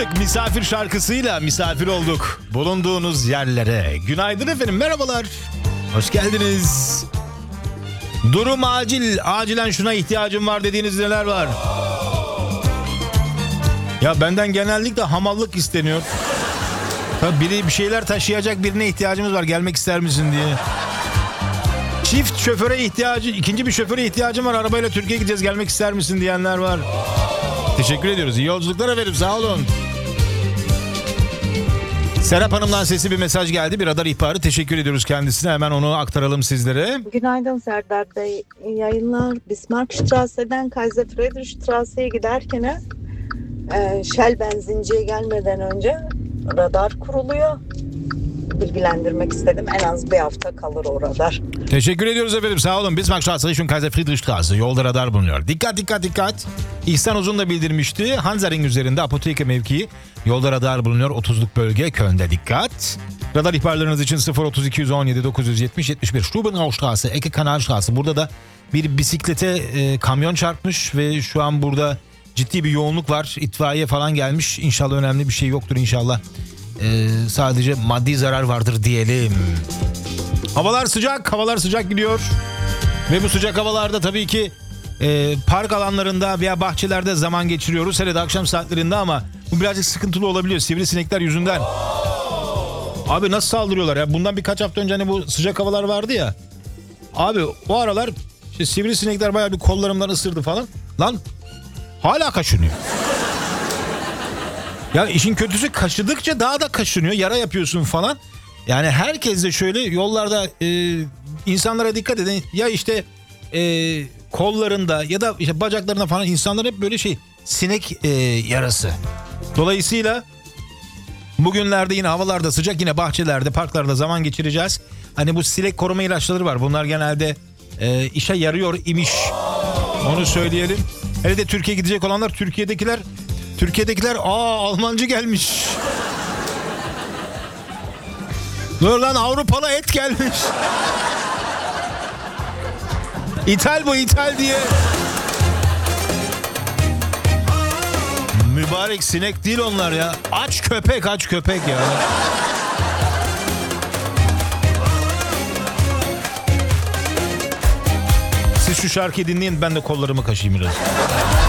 Misafir şarkısıyla misafir olduk. Bulunduğunuz yerlere. Günaydın efendim, merhabalar. Hoş geldiniz. Durum acil. Acilen şuna ihtiyacım var dediğiniz neler var? Ya benden genellikle hamallık isteniyor. Tabii biri bir şeyler taşıyacak birine ihtiyacımız var. Gelmek ister misin diye. Çift şoföre ikinci bir şoföre ihtiyacım var. Arabayla Türkiye'ye gideceğiz. Gelmek ister misin diyenler var. Teşekkür ediyoruz. İyi yolculuklar efendim. Sağ olun. Serap Hanım'dan sesli bir mesaj geldi. Bir radar ihbarı. Teşekkür ediyoruz kendisine. Hemen onu aktaralım sizlere. Günaydın Serdar Bey. Yayınlar. Bismarckstrasse'den Kaiser Friedrichstrasse'ye giderken Shell benzinciye gelmeden önce radar kuruluyor. Bilgilendirmek istedim. En az bir hafta kalır o radar. Teşekkür ediyoruz efendim. Sağ olun. Bismarckstrasse, şu Kaiser Friedrichstrasse. Yolda radar bulunuyor. Dikkat dikkat dikkat. İhsan Uzun da bildirmişti. Hansaring üzerinde Apoteke mevkii. Yolda radar bulunuyor. 30'luk bölge Köln'de dikkat. Radar ihbarlarınız için 03217 970 71 Stubenaustrasse, Ecke Kanalstrasse. Burada da bir bisiklete kamyon çarpmış ve şu an burada ciddi bir yoğunluk var. İtfaiye falan gelmiş. İnşallah önemli bir şey yoktur inşallah. Sadece maddi zarar vardır diyelim. Havalar sıcak gidiyor. Ve bu sıcak havalarda tabii ki park alanlarında veya bahçelerde zaman geçiriyoruz. Hele de akşam saatlerinde ama bu birazcık sıkıntılı olabiliyor. Sivrisinekler yüzünden. Abi nasıl saldırıyorlar ya? Bundan birkaç hafta önce hani bu sıcak havalar vardı ya. Abi o aralar işte sivrisinekler bayağı bir kollarımdan ısırdı falan. Lan hala kaşınıyor. Ya işin kötüsü kaşıdıkça daha da kaşınıyor. Yara yapıyorsun falan. Yani herkes de şöyle yollarda insanlara dikkat edin. Ya işte kollarında ya da işte bacaklarında falan insanlar hep böyle sinek yarası. Dolayısıyla bugünlerde yine havalarda sıcak, yine bahçelerde, parklarda zaman geçireceğiz. Hani bu sinek koruma ilaçları var. Bunlar genelde işe yarıyor imiş. Onu söyleyelim. Hele de Türkiye'ye gidecek olanlar, Türkiye'dekiler Almancı gelmiş. Dur lan, Avrupalı et gelmiş. İthal diye. Mübarek sinek değil onlar ya. Aç köpek ya. Siz şu şarkıyı dinleyin, ben de kollarımı kaşıyım biraz.